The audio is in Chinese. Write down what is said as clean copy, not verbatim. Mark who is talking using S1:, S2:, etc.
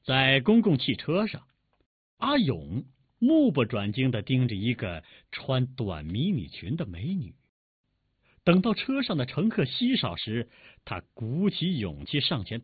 S1: 在公共汽车上，阿勇目不转睛地盯着一个穿短迷你裙的美女。等到车上的乘客稀少时，他鼓起勇气上前